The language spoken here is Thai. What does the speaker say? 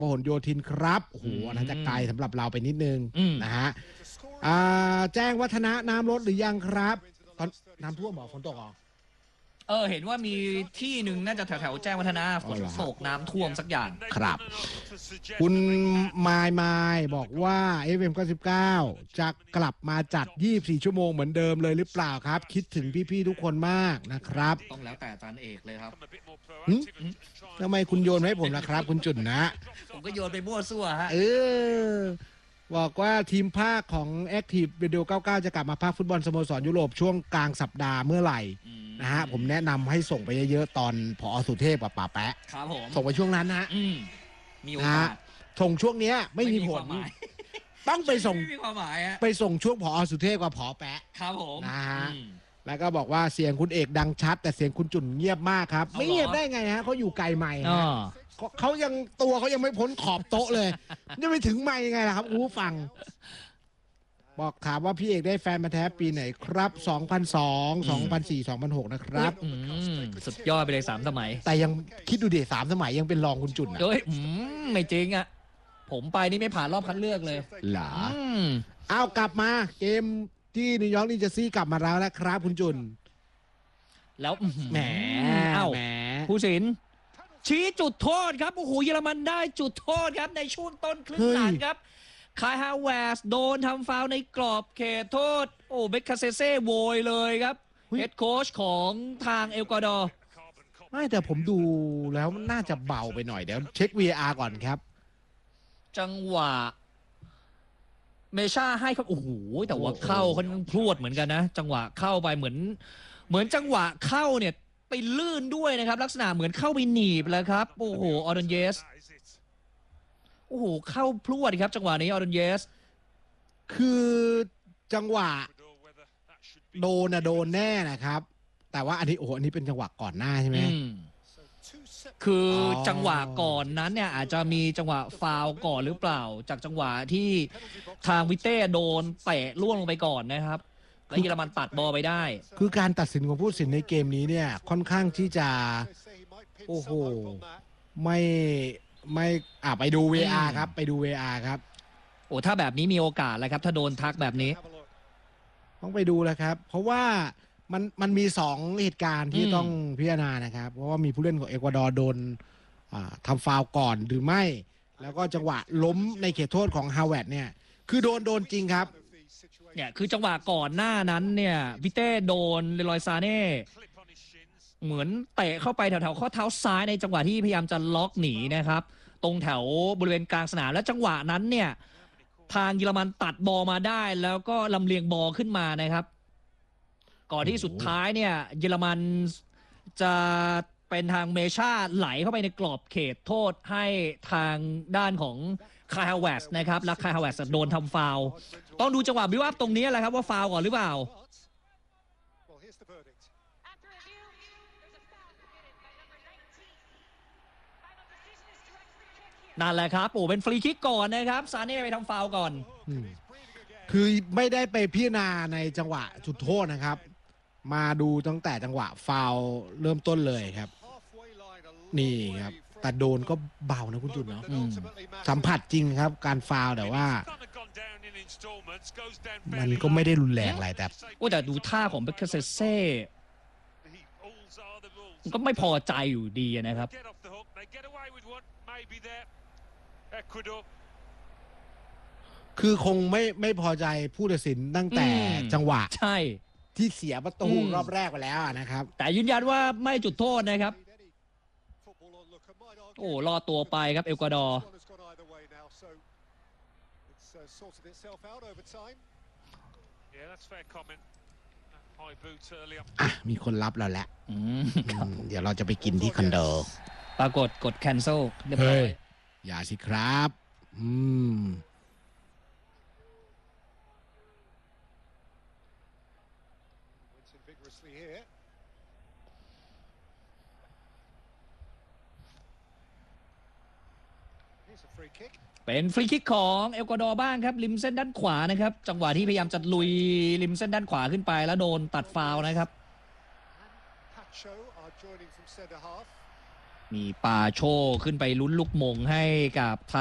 พหลโยธินครับโอ้โหอันนั้นจะไกลสำหรับเราไปนิดนึงนะฮะแจ้งวัฒนะน้ำลดหรือยังครับตอนน้ำท่วมหรอฝนตกหรอเห็นว่ามีที่หนึ่งน่าจะแถวแจ้งวัฒนะฝนตกน้ำท่วมสักอย่างครับคุณมายบอกว่า FM 99จะกลับมาจัด24ชั่วโมงเหมือนเดิมเลยหรือเปล่าครับคิดถึงพี่ๆทุกคนมากนะครับต้องแล้วแต่อาจารย์เอกเลยครับทำไมคุณโยนให้ผมล่ะครับคุณจุนนะผมก็โยนไปมั่วซั่วฮะบอกว่าทีมภาคของ Active Radio 99จะกลับมาภาคฟุตบอลสโมสรยุโรปช่วงกลางสัปดาห์เมื่อไหร่นะฮะผมแนะนำให้ส่งไปเยอะๆตอนผอ.สุเทพกับป่าแปะครับผมส่งไปช่วงนั้นนะมีโอกาสส่งช่วงนี้ไม่มีผลต้องไปส่งไม่มีความหมายไปส่งช่วงผอ.สุเทพกับผอ.แปะครับผมนะฮะแล้วก็บอกว่าเสียงคุณเอกดังชัดแต่เสียงคุณจุ่นเงียบมากครับไม่เงียบได้ไงฮะเขาอยู่ไกลไมค์เขายังตัวเขายังไม่พ้นขอบโต๊ะเลยจะไปถึงไมค์ยังไงล่ะครับฟังบอกถามว่าพี่เอกได้แฟนมาแท้ปีไหนครับ2002 2004 2006นะครับสุดยอดไปเลย3 สมัยแต่ยังคิดดูดิ3 สมัยยังเป็นรองคุณจุ่นเฮ้ยไม่จริงอ่ะผมไปนี่ไม่ผ่านรอบคัดเลือกเลยหรอเอากลับมาเกมที่นิวยอร์กนิวเจอร์ซีย์กลับมาแล้วนะครับคุณจุ่นแล้วแหมผู้สินชี้จุดโทษครับโอ้โหเยอรมันได้จุดโทษครับในช่วงต้นครึ่งหลังครับคายฮาวเวร์สโดนทำฟาวล์ในกรอบเขตโทษโอ้เบคคาเซเซ่โวยเลยครับเฮดโค้ชของทางเอลกวาดอร์ไม่แต่ผมดูแล้วน่าจะเบาไปหน่อยเดี๋ยวเช็ค VAR ก่อนครับจังหวะเมชาให้ครับโอ้โหแต่ว่าเข้าค่อนข้างพรวดเหมือนกันนะจังหวะเข้าไปเหมือนจังหวะเข้าเนี่ยไปลื่นด้วยนะครับลักษณะเหมือนเข้าไปหนีบแล้วครับโอ้โหออร์เดนเยสโอ้โหเข้าพรวดครับจังหวะนี้ออร์เดนเยสคือจังหวะโดนแน่นะครับแต่ว่าอันนี้เป็นจังหวะก่อนหน้าใช่ไหมคือจังหวะก่อนนั้นเนี่ยอาจจะมีจังหวะฟาวล์ก่อนหรือเปล่าจากจังหวะที่ทางวิเต้โดนเตะล่วงลงไปก่อนนะครับแล้วเยอรมันตัดบอลไปได้คือการตัดสินของผู้ตัดสินในเกมนี้เนี่ยค่อนข้างที่จะโอ้โหไม่ไปดู VAR ครับไปดู VAR ครับโอ้ถ้าแบบนี้มีโอกาสแล้วครับถ้าโดนทักแบบนี้ต้องไปดูแล้วครับเพราะว่ามันมี2เหตุการณ์ที่ต้องพิจารณานะครับเพราะว่ามีผู้เล่นของเอกวาดอร์โดนทำฟาวล์ก่อนหรือไม่แล้วก็จังหวะล้มในเขตโทษของฮาวเวิร์ดเนี่ยคือโดนจริงครับเนี่ยคือจังหวะก่อนหน้านั้นเนี่ยวิเต้โดนเลรอยซาเน่เหมือนเตะเข้าไปแถวข้อเท้าซ้ายในจังหวะที่พยายามจะล็อกหนีนะครับตรงแถวบริเวณกลางสนามและจังหวะนั้นเนี่ยทางเยอรมันตัดบอลมาได้แล้วก็ลำเลียงบอลขึ้นมานะครับก่อนที่สุดท้ายเนี่ยเยอรมันจะเป็นทางเมชาไหลเข้าไปในกรอบเขตโทษให้ทางด้านของคายฮาวเวร์สนะครับและคายฮาวเวร์สโดนทำฟาวล์ต้องดูจังหวะบิวอัพตรงนี้แหละครับว่าฟาวล์ก่อนหรือเปล่านั่นแหละครับโอ้เป็นฟรีคิกก่อนนะครับซาเน่ไปทำฟาวล์ก่อนคือไม่ได้ไปพิจารณาในจังหวะจุดโทษนะครับมาดูตั้งแต่จังหวะฟาวล์เริ่มต้นเลยครับนี่ครับแต่โดนก็เบานะคุณจุนเนาะสัมผัสจริงครับการฟาวล์แต่ว่ามันก็ไม่ได้รุนแรงอะไรแต่ดูท่าของเบคเคเซเซ่ก็ไม่พอใจอยู่ดีนะครับคือคงไม่พอใจผู้ตัดสินตั้งแต่จังหวะใช่ที่เสียประตูรอบแรกไปแล้วนะครับแต่ยืนยันว่าไม่จุดโทษนะครับโอ้รอตัวไปครับเอลกวาดอร์มีคนรับเราแล้วเดี๋ยวเราจะไปกินที่คอนโดปรากฏกด cancel เรียบร้อยอย่าสิครับเป็นฟรีคิกของเอลกวาดอร์บ้างครับริมเส้นด้านขวานะครับจังหวะที่พยายามจะลุยริมเส้นด้านขวาขึ้นไปแล้วโดนตัดฟาวล์นะครับมีปาโชขึ้นไปลุ้นลูกมงให้กับ